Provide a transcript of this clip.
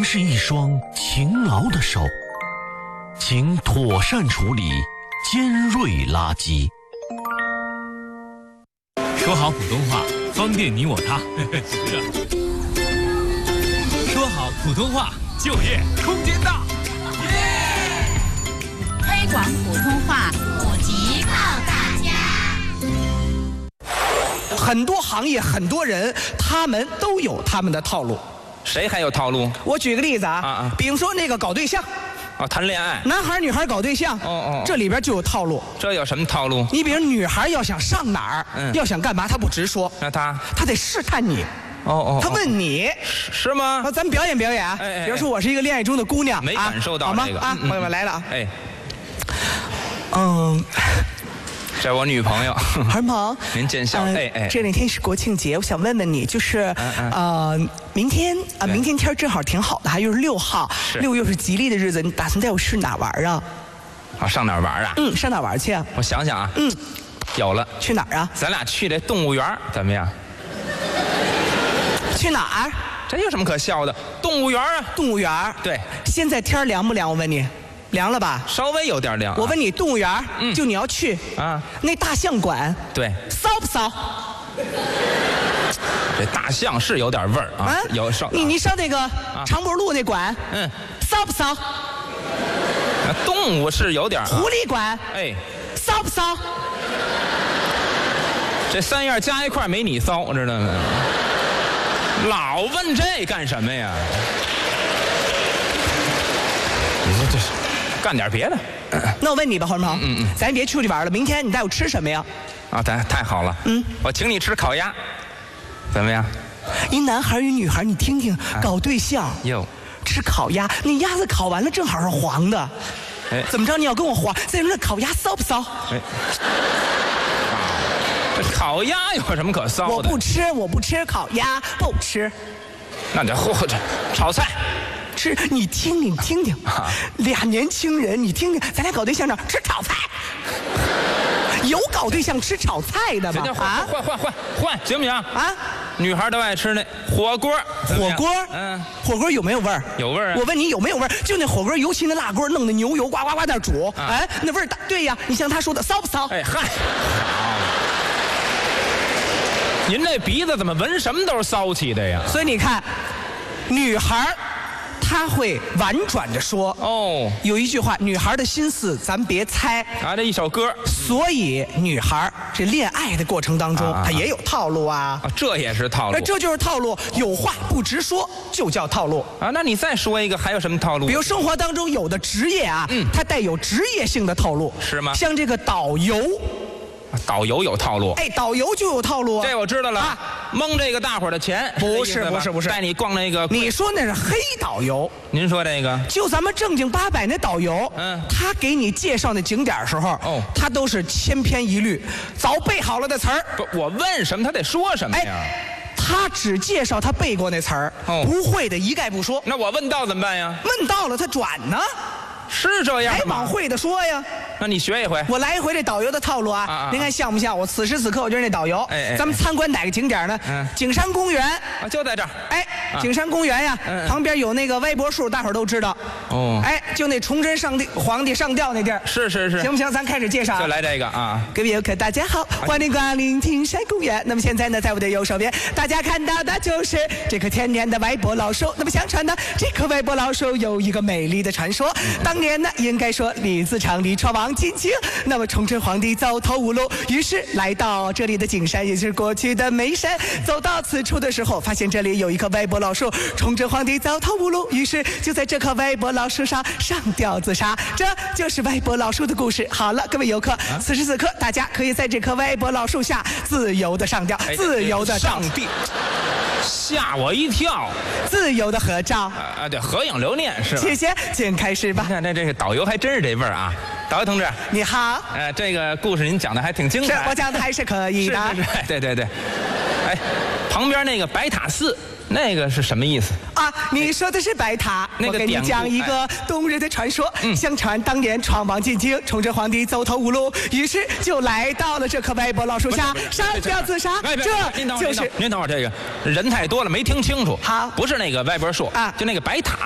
是一双勤劳的手，请妥善处理尖锐垃圾。 说好普通话，方便你我他。说好普通话，就业空间大。 推广普通话，普及靠大家。 很多行业，很多人，他们都有他们的套路。 谁还有套路？ 我举个例子啊，比如说那个搞对象， 谈恋爱， 男孩女孩搞对象，这里边就有套路。 这有什么套路？ 你比如女孩要想上哪儿，要想干嘛，她不直说， 那她得试探你。他问你是吗？ 咱们表演表演啊。比如说我是一个恋爱中的姑娘， 没感受到这个啊，朋友们来了啊。 这我女朋友， 韩鹏， 您见笑。 这两天是国庆节，我想问问你，就是明天天正好挺好的，还又是6号，6又是吉利的日子，你打算带我去哪玩啊？ 上哪儿玩啊？ 上哪儿玩去啊？ 我想想啊，有了， 去哪儿啊？ 咱俩去这动物园怎么样？ 去哪儿？ 这有什么可笑的？动物园啊！ 动物园。对，现在天凉不凉？我问你。凉了吧？ 稍微有点凉。 我问你，动物园，就你要去啊？那大象馆， 对， 骚不骚？ 这大象是有点味儿啊，有上。 你上那个长脖鹿那馆，骚不骚？ 动物是有点。 狐狸馆，骚不骚？ 这3样加一块没你骚，知道吗？老问这干什么呀？你说这是。干点别的。 那我问你吧，黄鹏，咱别出去玩了，明天你带我吃什么呀？ 太好了，我请你吃烤鸭，怎么样？ 一男孩与女孩，你听听，搞对象吃烤鸭，那鸭子烤完了正好是黄的，怎么着？你要跟我黄？再说那烤鸭骚不骚？ 烤鸭有什么可骚的？ 我不吃烤鸭，不吃。 那得或者炒菜。 吃，你听听，俩年轻人，你听听，咱俩搞对象呢，吃炒菜，有搞对象吃炒菜的吗？ 换，行不行啊？女孩都爱吃那火锅，火锅有没有味儿？有味儿。我问你有没有味儿？就那火锅，尤其那辣锅，弄的牛油呱呱呱那煮，那味儿大。对呀，你像他说的骚不骚？ 您这鼻子怎么闻什么都是骚气的呀？ 所以你看，女孩。他会婉转着说有一句话，女孩的心思咱别猜这一首歌。 所以女孩这恋爱的过程当中，她也有套路啊。 这也是套路。 这就是套路，有话不直说就叫套路啊。那你再说一个，还有什么套路？ 比如生活当中有的职业啊，它带有职业性的套路， 是吗？ 像这个导游。 导游有套路， 导游就有套路啊！ 这我知道了蒙这个大伙儿的钱， 不是， 带你逛那个。 你说那是黑导游， 您说这个？就咱们正经八百那导游，他给你介绍那景点的时候，他都是千篇一律，早背好了的词儿。 不，我问什么他得说什么呀？ 他只介绍他背过那词儿，不会的一概不说。 那我问到怎么办呀？ 问到了他转呢？ 是这样吗？ 往会的说呀。 那你学一回， 我来一回这导游的套路啊！您看像不像？我此时此刻我就是那导游。咱们参观哪个景点呢？景山公园就在这儿。 景山公园呀，旁边有那个歪脖树，大伙儿都知道。就那崇祯皇帝上吊那地儿。 是， 行不行？咱开始介绍。 就来这个啊！ 各位游客，大家好，欢迎光临景山公园。那么现在呢，在我的右手边，大家看到的就是这棵天然的歪脖老树。那么相传呢，这棵歪脖老树有一个美丽的传说。当年呢，应该说李自成、李闯王进京，那么崇祯皇帝走投无路，于是来到这里的景山，也就是过去的眉山。走到此处的时候，发现这里有一棵歪脖老树。崇祯皇帝走投无路，于是就在这棵歪脖老树上上吊自杀。这就是歪脖老树的故事。好了，各位游客，此时此刻大家可以在这棵歪脖老树下自由的上吊，自由的上吊。吓我一跳！ 自由的合照对，合影留念是吧？ 谢谢，请开始吧。 你看这个导游还真是这味儿啊！导游同志， 你好。 这个故事您讲的还挺精彩。 是我讲的还是可以的。 是，对。旁边那个白塔寺，那个是什么意思啊？你说的是白塔。我给你讲一个动人的传说。相传当年闯王进京，崇祯皇帝走投无路，于是就来到了这棵歪脖老树下上吊自杀。这就是您等会儿，这个人太多了，没听清楚。 好， 不是那个歪脖树啊，就那个白塔。